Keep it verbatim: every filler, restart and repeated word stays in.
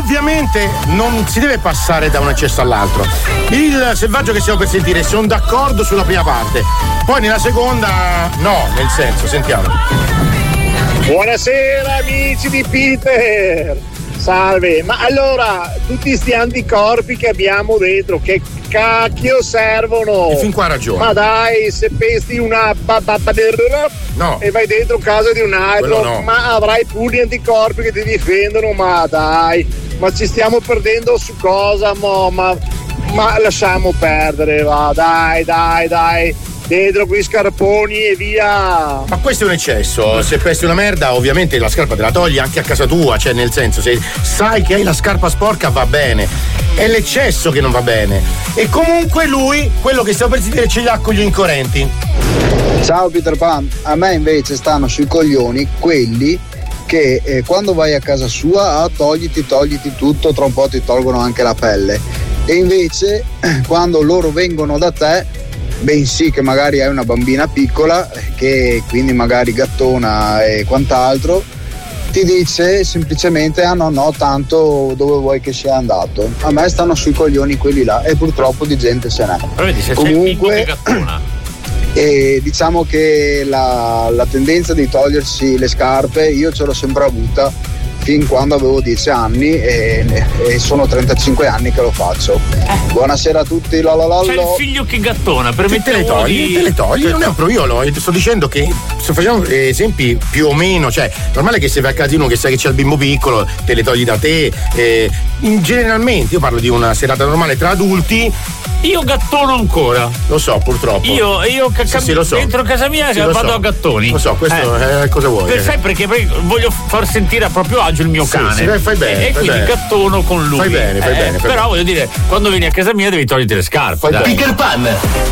ovviamente non si deve passare da un eccesso all'altro. Il selvaggio che stiamo per sentire, sono d'accordo sulla prima parte, poi nella seconda no, nel senso, sentiamo. Buonasera amici di Peter, salve. Ma allora, tutti sti anticorpi che abbiamo dentro, che cacchio servono? E fin qua ha ragione. Ma dai, se pesti una no. e vai dentro casa di un altro, no. ma avrai pure gli anticorpi che ti difendono, ma dai, ma ci stiamo perdendo su cosa, mo, ma, ma lasciamo perdere, va, dai, dai, dai. Dentro quei scarponi e via. Ma questo è un eccesso. Se pesti una merda, ovviamente la scarpa te la togli anche a casa tua. Cioè, nel senso, se sai che hai la scarpa sporca, va bene. È l'eccesso che non va bene. E comunque lui, quello che stiamo per dire, ce li ha con gli incoerenti. Ciao Peter Pan. A me invece stanno sui coglioni quelli che eh, quando vai a casa sua, ah, togliti, togliti tutto, tra un po' ti tolgono anche la pelle. E invece, quando loro vengono da te, bensì che magari hai una bambina piccola che quindi magari gattona e quant'altro, ti dice semplicemente ah no no tanto dove vuoi che sia andato. A me stanno sui coglioni quelli là e purtroppo di gente se n'è. Però vedi, se comunque sei gattona. E diciamo che la, la tendenza di togliersi le scarpe io ce l'ho sempre avuta fin quando avevo dieci anni e, e sono trentacinque anni che lo faccio. Eh. Buonasera a tutti, la la la. C'è il figlio che gattona, per te, te le togli, di... te le togli, non è un problema. Io sto dicendo che se facciamo esempi più o meno, cioè normale che se vai a casa di uno che sai che c'è il bimbo piccolo, te le togli da te. Eh, in, generalmente io parlo di una serata normale tra adulti. Io gattono ancora. Lo so, purtroppo. Io, io ca- sì, sì, lo so. dentro casa mia sì, vado so. a gattoni. Lo so, questo eh. Eh, cosa vuoi? Per sai perché, perché voglio far sentire a proprio agio il mio sì, cane. Sì, fai bene. E, e fai quindi bene. gattono con lui. Fai bene, fai eh, bene. Fai però bene. voglio dire, quando vieni a casa mia devi toglierti le scarpe. Peter Pan,